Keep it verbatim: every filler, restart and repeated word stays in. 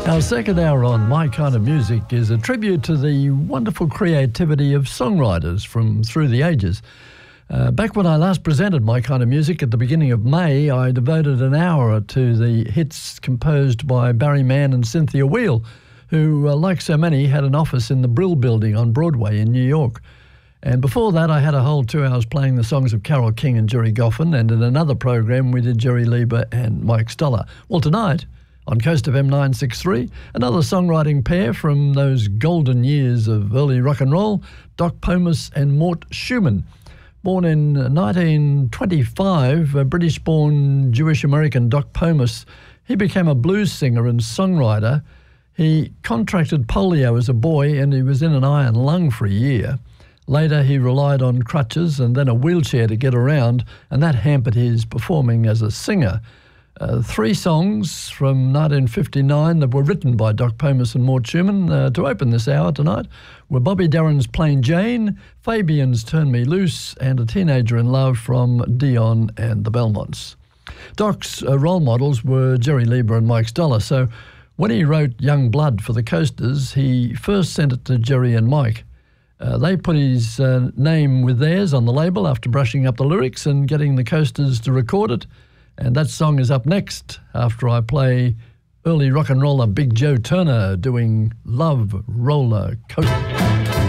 Our second hour on My Kind of Music is a tribute to the wonderful creativity of songwriters from through the ages. Uh, back when I last presented My Kind of Music at the beginning of May, I devoted an hour to the hits composed by Barry Mann and Cynthia Weil, who, uh, like so many, had an office in the Brill Building on Broadway in New York. And before that, I had a whole two hours playing the songs of Carole King and Jerry Goffin, and in another program we did Jerry Lieber and Mike Stoller. Well, tonight, on Coast F M nine sixty-three, another songwriting pair from those golden years of early rock and roll, Doc Pomus and Mort Schumann. Born in nineteen twenty-five, a British-born Jewish-American Doc Pomus, he became a blues singer and songwriter. He contracted polio as a boy and he was in an iron lung for a year. Later, he relied on crutches and then a wheelchair to get around, and that hampered his performing as a singer. Uh, three songs from nineteen fifty-nine that were written by Doc Pomus and Mort Schumann uh, to open this hour tonight were Bobby Darin's Plain Jane, Fabian's Turn Me Loose, and A Teenager in Love from Dion and the Belmonts. Doc's uh, role models were Jerry Lieber and Mike Stoller, so when he wrote Young Blood for the Coasters, he first sent it to Jerry and Mike. Uh, they put his uh, name with theirs on the label after brushing up the lyrics and getting the Coasters to record it. And that song is up next after I play early rock and roller Big Joe Turner doing Love Roller Coaster.